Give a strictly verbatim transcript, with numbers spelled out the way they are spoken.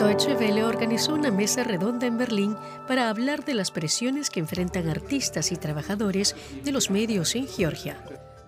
Deutsche Welle organizó una mesa redonda en Berlín para hablar de las presiones que enfrentan artistas y trabajadores de los medios en Georgia.